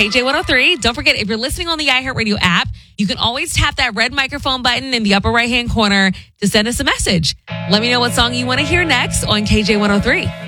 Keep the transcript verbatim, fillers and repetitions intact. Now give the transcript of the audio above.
K J one oh three. Don't forget, if you're listening on the iHeartRadio app, you can always tap that red microphone button in the upper right-hand corner to send us a message. Let me know what song you want to hear next on K J one oh three.